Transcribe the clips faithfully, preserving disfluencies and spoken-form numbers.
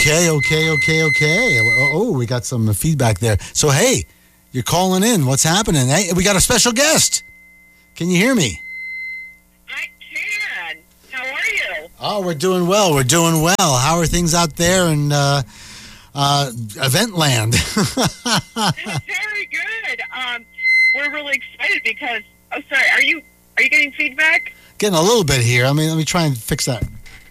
Okay, okay, okay, okay. Oh, oh, we got some feedback there. So, hey, you're calling in. What's happening? Hey, we got a special guest. Can you hear me? I can. How are you? Oh, we're doing well. We're doing well. How are things out there in uh, uh, event land? Very good. Um, we're really excited because. Oh, sorry. Are you are you getting feedback? Getting a little bit here. I mean, let me try and fix that.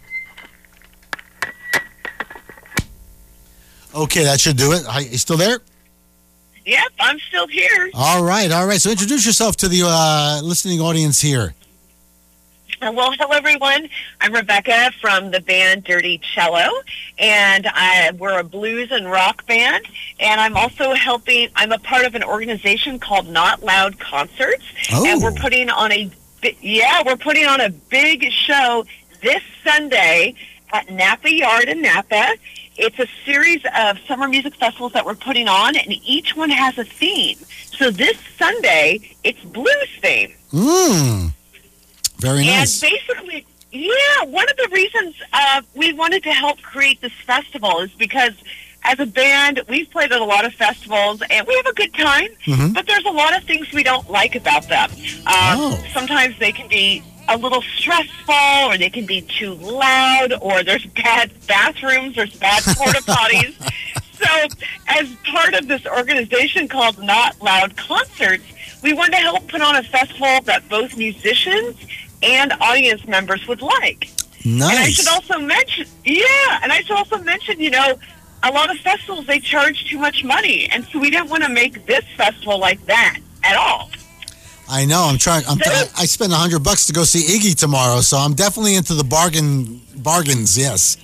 Okay, that should do it. Hi, you still there? Yep, I'm still here. All right, all right. So introduce yourself to the uh, listening audience here. Uh, well, hello, everyone. I'm Rebecca from the band Dirty Cello, and I, we're a blues and rock band, and I'm also helping, I'm a part of an organization called Not Loud Concerts, Oh. and we're putting on a, bi- yeah, we're putting on a big show this Sunday at Napa Yard in Napa. It's a series of summer music festivals that we're putting on, and each one has a theme. So this Sunday, it's blues theme. Mmm. Very nice. And basically, yeah, one of the reasons uh, we wanted to help create this festival is because as a band, we've played at a lot of festivals, and we have a good time, Mhm. but there's a lot of things we don't like about them. Um, Oh. Sometimes they can be a little stressful, or they can be too loud, or there's bad bathrooms, there's bad porta potties. So as part of this organization called Not Loud Concerts, we wanted to help put on a festival that both musicians and audience members would like. Nice. And I should also mention, yeah, and I should also mention, you know, a lot of festivals, they charge too much money, and so we didn't want to make this festival like that at all. I know. I'm trying. I'm, I, I spent a hundred bucks to go see Iggy tomorrow, so I'm definitely into the bargain bargains. Yes.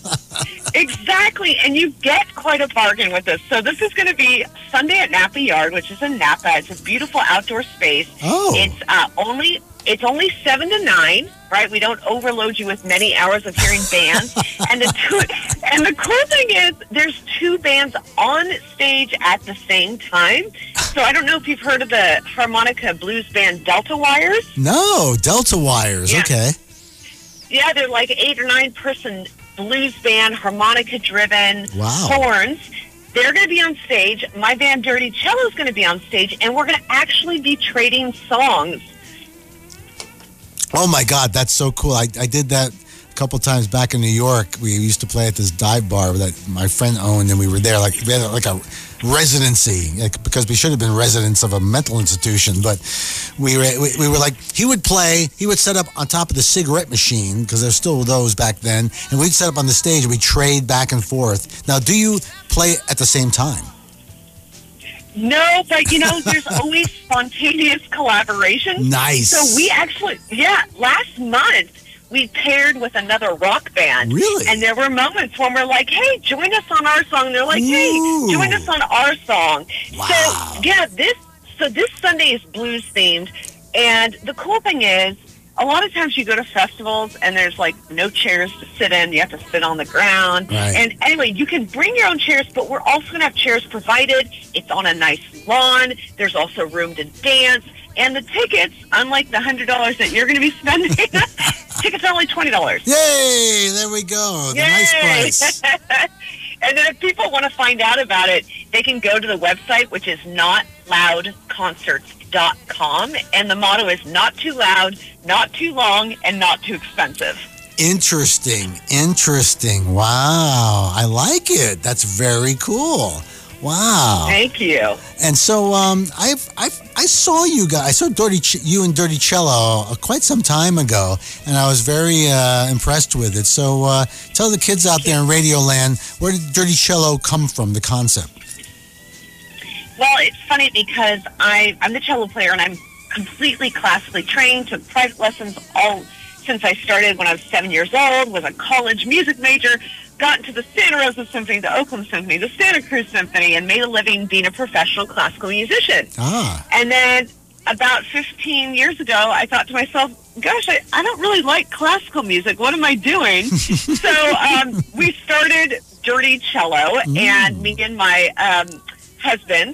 Exactly, and you get quite a bargain with this. So this is going to be Sunday at Napa Yard, which is in Napa. It's a beautiful outdoor space. Oh. It's uh, only it's only seven to nine, right? We don't overload you with many hours of hearing bands. and the two, and the cool thing is, there's two bands on stage at the same time. So I don't know if you've heard of the harmonica blues band Delta Wires. No, Delta Wires. Yeah. Okay. Yeah, they're like eight or nine person blues band, harmonica driven, Wow. horns. They're going to be on stage. My band Dirty Cello is going to be on stage, and we're going to actually be trading songs. Oh my God, that's so cool. I, I did that a couple times back in New York. We used to play at this dive bar that my friend owned, and we were there like we had like a residency, like, because we should have been residents of a mental institution. But we were we, we were like, he would play, he would set up on top of the cigarette machine, because there's still those back then, and we'd set up on the stage and we trade back and forth. Now, do you play at the same time? No, but you know, there's always spontaneous collaboration. Nice. So we actually, yeah, last month we paired with another rock band. Really? And there were moments when we're like, hey, join us on our song. And they're like, Ooh. hey, join us on our song. Wow. So, yeah, this, so this Sunday is blues themed. And the cool thing is, a lot of times you go to festivals and there's like no chairs to sit in. You have to sit on the ground. Right. And anyway, you can bring your own chairs, but we're also going to have chairs provided. It's on a nice lawn. There's also room to dance. And the tickets, unlike the one hundred dollars that you're going to be spending, tickets are only twenty dollars. Yay! There we go. The Yay! nice price. And then if people want to find out about it, they can go to the website, which is not loud concerts dot com. And the motto is not too loud, not too long, and not too expensive. Interesting. Interesting. Wow. I like it. That's very cool. Wow. Thank you. And so um, I've, I've, I saw you guys. I saw Dirty Ch- you and Dirty Cello uh, quite some time ago, and I was very uh, impressed with it. So uh, tell the kids out there in Radio Land, where did Dirty Cello come from, the concept? Well, it's funny because I, I'm the cello player, and I'm completely classically trained, took private lessons all since I started when I was seven years old, was a college music major, got into the Santa Rosa Symphony, the Oakland Symphony, the Santa Cruz Symphony, and made a living being a professional classical musician. Ah. And then about fifteen years ago, I thought to myself, gosh, I, I don't really like classical music. What am I doing? so um, we started Dirty Cello, Mm. and me and my um, husband,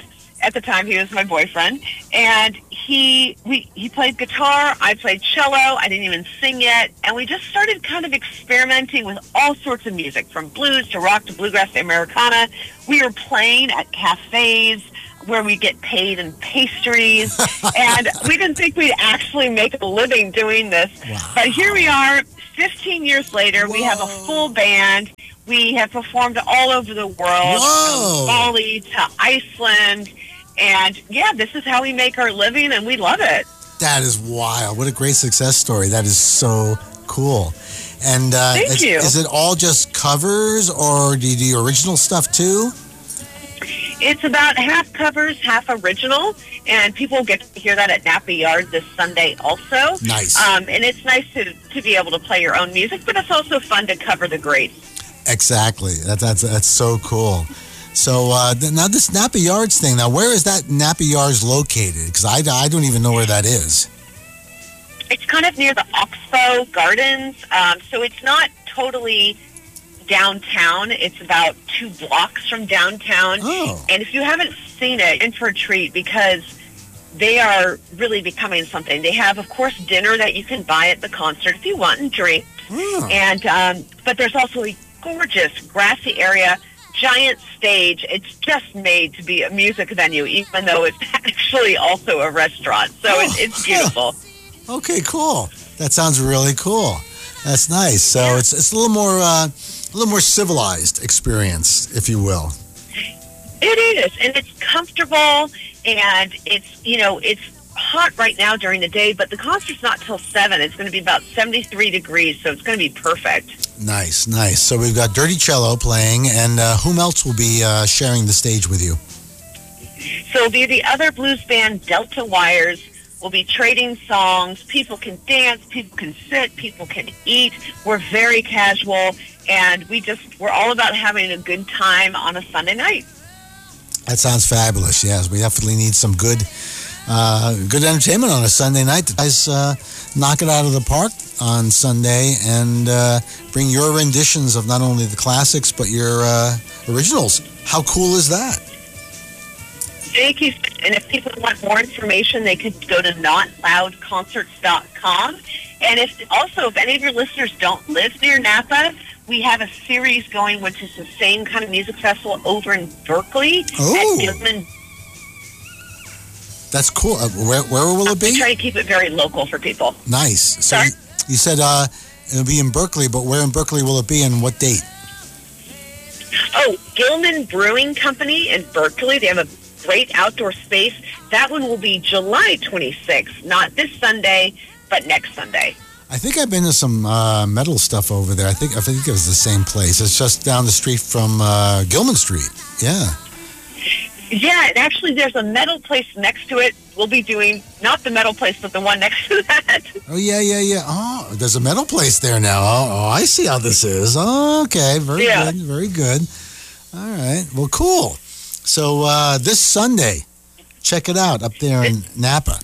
At the time, he was my boyfriend, and he we he played guitar. I played cello. I didn't even sing yet, and we just started kind of experimenting with all sorts of music, from blues to rock to bluegrass to Americana. We were playing at cafes where we get paid in pastries, and we didn't think we'd actually make a living doing this. Wow. But here we are, fifteen years later. Whoa. We have a full band. We have performed all over the world, Whoa. from Bali to Iceland. And, yeah, this is how we make our living, and we love it. That is wild. What a great success story. That is so cool. And uh, Thank is, you. is it all just covers, or do you do original stuff too? It's about half covers, half original, and people get to hear that at Napa Yard this Sunday also. Nice. Um, and it's nice to, to be able to play your own music, but it's also fun to cover the greats. Exactly. That, that's that's so cool. So uh, th- now this Napa Yards thing. Now, where is that Napa Yards located? Because I, I don't even know where that is. It's kind of near the Oxbow Gardens, um, so it's not totally downtown. It's about two blocks from downtown. Oh. And if you haven't seen it, in for a treat, because they are really becoming something. They have, of course, dinner that you can buy at the concert if you want, and drinks. Oh. And um, but there's also a gorgeous grassy area, giant stage. It's just made to be a music venue, even though it's actually also a restaurant. So Oh. it's, it's beautiful. Okay, cool. That sounds really cool. That's nice. So Yeah. it's it's a little more uh, a little more civilized experience, if you will. It is, and it's comfortable, and it's, you know, it's hot right now during the day, but the concert's not till seven. It's going to be about seventy-three degrees, so it's going to be perfect. Nice, nice. So we've got Dirty Cello playing, and uh, whom else will be uh, sharing the stage with you? So it'll be the other blues band, Delta Wires. We'll be trading songs. People can dance, people can sit, people can eat. We're very casual, and we just, we're all about having a good time on a Sunday night. That sounds fabulous. Yes, we definitely need some good, uh, good entertainment on a Sunday night. The guys uh, knock it out of the park on Sunday and uh, bring your renditions of not only the classics but your uh, originals. How cool is that? Thank you. And if people want more information, they could go to not loud concerts dot com. And if also, if any of your listeners don't live near Napa, we have a series going, which is the same kind of music festival over in Berkeley. Oh. At Gilman. That's cool. Uh, where, where will it We be? try to keep it very local for people. Nice. So Sorry? you, you said uh, it'll be in Berkeley, but where in Berkeley will it be and what date? Oh, Gilman Brewing Company in Berkeley. They have a great outdoor space. That one will be July twenty-sixth, not this Sunday, but next Sunday. I think I've been to some uh, metal stuff over there. I think I think it was the same place. It's just down the street from uh, Gilman Street. Yeah. Yeah, and actually there's a metal place next to it. We'll be doing, not the metal place, but the one next to that. Oh, yeah, yeah, yeah. Oh, there's a metal place there now. Oh, oh I see how this is. Oh, okay, very Yeah. good, very good. All right, well, cool. So uh, this Sunday, check it out up there in Napa.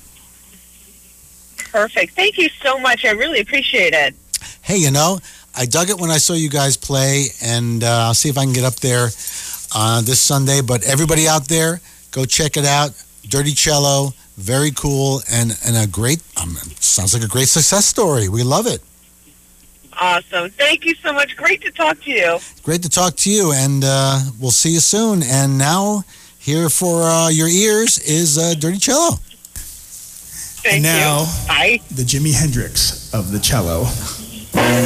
Perfect. Thank you so much. I really appreciate it. Hey, you know, I dug it when I saw you guys play, and uh, I'll see if I can get up there uh, this Sunday. But everybody out there, go check it out. Dirty Cello, very cool, and, and a great, um, sounds like a great success story. We love it. Awesome. Thank you so much. Great to talk to you. Great to talk to you, and uh, we'll see you soon. And now, here for uh, your ears is uh, Dirty Cello. Thank And now, you. Bye. the Jimi Hendrix of the cello.